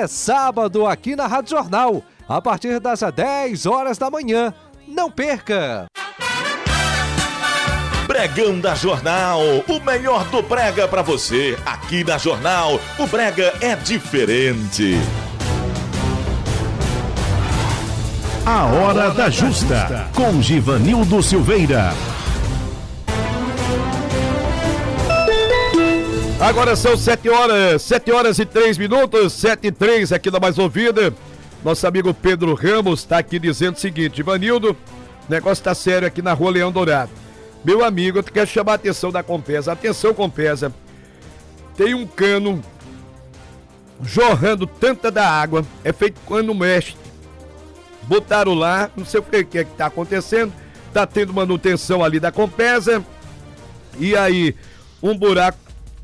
É sábado aqui na Rádio Jornal, a partir das 10 horas da manhã. Não perca! Pregão da Jornal, o melhor do brega pra você. Aqui na Jornal, o brega é diferente. A Hora da Justa, com Givanildo Silveira. Agora são 7 horas e 3 minutos, 7:03 aqui na Mais Ouvida. Nosso amigo Pedro Ramos está aqui dizendo o seguinte: Givanildo, o negócio está sério aqui na Rua Leão Dourado. Meu amigo, eu quero chamar a atenção da Compesa. Atenção, Compesa. Tem um cano jorrando tanta da água, é feito quando mexe. Botaram lá, não sei o que é que tá acontecendo, tá tendo manutenção ali da Compesa, e aí um buraco,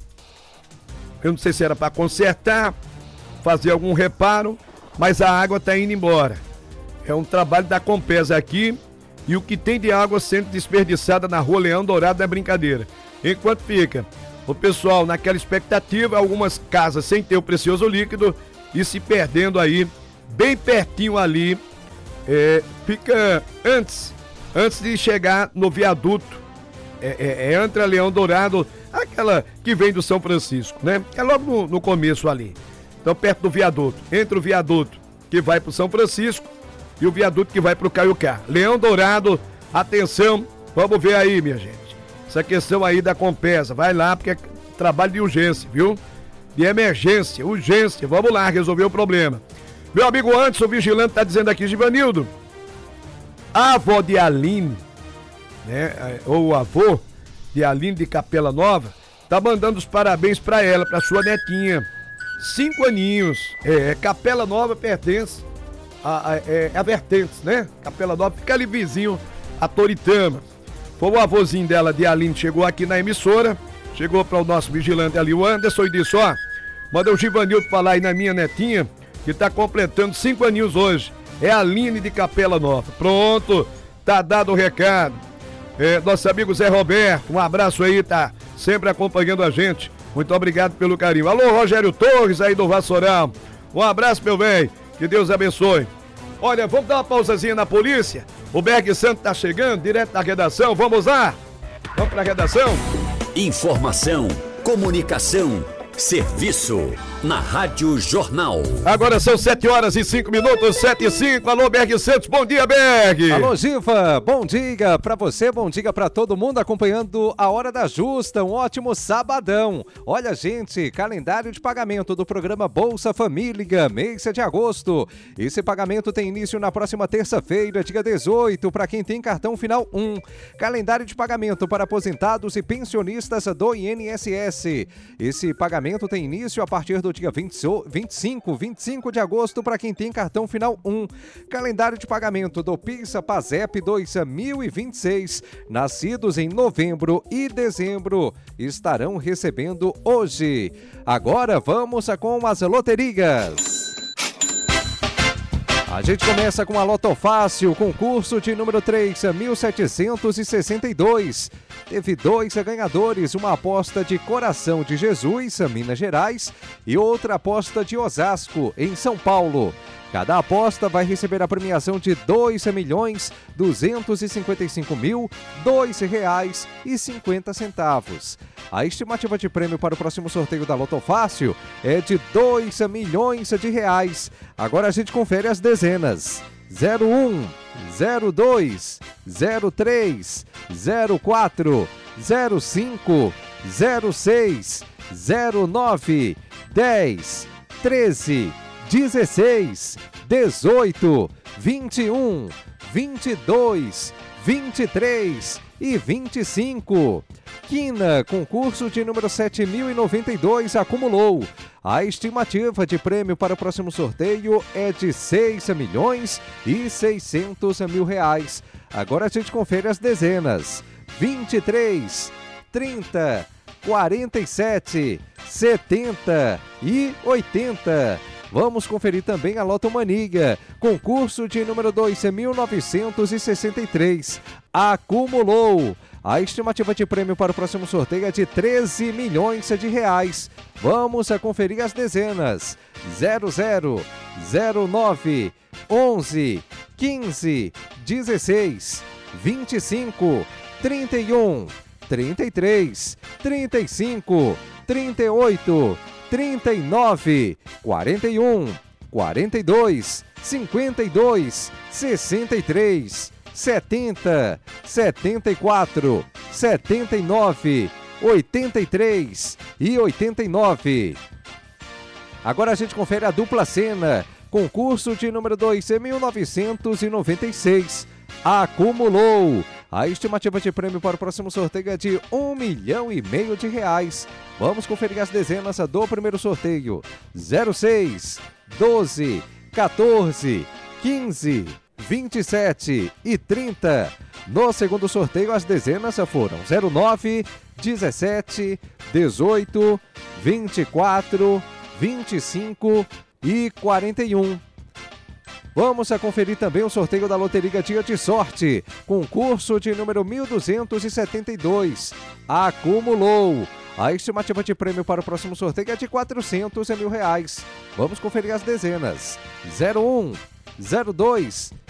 eu não sei se era para consertar, fazer algum reparo, mas a água tá indo embora. É um trabalho da Compesa aqui, e o que tem de água sendo desperdiçada na Rua Leão Dourado não é brincadeira. Enquanto fica o pessoal naquela expectativa, algumas casas sem ter o precioso líquido e se perdendo aí, bem pertinho ali, fica antes de chegar no viaduto, entre a Leão Dourado, aquela que vem do São Francisco, né? É logo no começo ali. Então, perto do viaduto, entre o viaduto que vai pro São Francisco e o viaduto que vai pro Caiucá. Leão Dourado, atenção, vamos ver aí, minha gente. Essa questão aí da Compesa, vai lá porque é trabalho de urgência, viu? De emergência, urgência, vamos lá resolver o problema. Meu amigo Anderson, o vigilante, tá dizendo aqui, Givanildo, a avó de Aline, né, ou o avô de Aline de Capela Nova, tá mandando os parabéns pra ela, pra sua netinha. 5 aninhos. Capela Nova pertence a Vertentes, né? Capela Nova fica ali vizinho a Toritama. Foi o avôzinho dela, de Aline, chegou aqui na emissora, chegou para o nosso vigilante ali, o Anderson, e disse: ó, manda o Givanildo falar aí na minha netinha, que tá completando 5 aninhos hoje. É a Aline de Capela Nova. Pronto, tá dado o recado. Nosso amigo Zé Roberto, um abraço aí, tá sempre acompanhando a gente. Muito obrigado pelo carinho. Alô, Rogério Torres aí do Vassoural. Um abraço, meu bem. Que Deus abençoe. Olha, vamos dar uma pausazinha na polícia. O Berg Santo tá chegando, direto da redação. Vamos lá? Vamos pra redação? Informação, comunicação, serviço. Na Rádio Jornal. Agora são 7 horas e 5 minutos, 7 e 5. Alô, Berg Santos, bom dia, Berg. Alô, Giva, bom dia pra você, bom dia pra todo mundo acompanhando a Hora da Justa, um ótimo sabadão. Olha, gente, calendário de pagamento do programa Bolsa Família, mês de agosto. Esse pagamento tem início na próxima terça-feira, dia 18, para quem tem cartão final 1. Calendário de pagamento para aposentados e pensionistas do INSS. Esse pagamento tem início a partir do dia 25 de agosto para quem tem cartão final 1. Calendário de pagamento do PIS/PASEP 2026. Nascidos em novembro e dezembro estarão recebendo hoje. Agora vamos com as loterias. A gente começa com a Loto Fácil, concurso de número 3.762. Teve 2 ganhadores, uma aposta de Coração de Jesus, Minas Gerais, e outra aposta de Osasco, em São Paulo. Cada aposta vai receber a premiação de R$2.255.002,50. A estimativa de prêmio para o próximo sorteio da Loto Fácil é de R$2 milhões. Agora a gente confere as dezenas. 01, 02, 03, 04, 05, 06, 09, 10, 13, 16, 18, 21, 22, 23 e 25. Quina, concurso de número 7.092, acumulou. A estimativa de prêmio para o próximo sorteio é de R$6.600.000. Agora a gente confere as dezenas. 23, 30, 47, 70 e 80. Vamos conferir também a Lotomania, concurso de número 2.963. Acumulou. A estimativa de prêmio para o próximo sorteio é de 13 milhões de reais. Vamos a conferir as dezenas. 00, 09, 11, 15, 16, 25, 31, 33, 35, 38, 39, 41, 42, 52, 63, 70, 74, 79, 83 e 89. Agora a gente confere a dupla cena. Concurso de número 2.996. Acumulou. A estimativa de prêmio para o próximo sorteio é de 1,5 milhão de reais. Vamos conferir as dezenas do primeiro sorteio. 06, 12, 14, 15, 27 e 30. No segundo sorteio, as dezenas foram 09, 17, 18, 24, 25 e 41. Vamos a conferir também o sorteio da Loteria Dia de Sorte, concurso de número 1272. Acumulou. A estimativa de prêmio para o próximo sorteio é de 400 mil reais. Vamos conferir as dezenas. 01, 02,